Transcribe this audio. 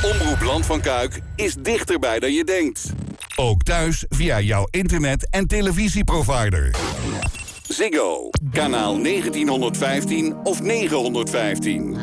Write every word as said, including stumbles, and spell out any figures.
Omroep Land van Kuik is dichterbij dan je denkt. Ook thuis via jouw internet- en televisieprovider. Ziggo, kanaal negentienhonderdvijftien of negenhonderdvijftien.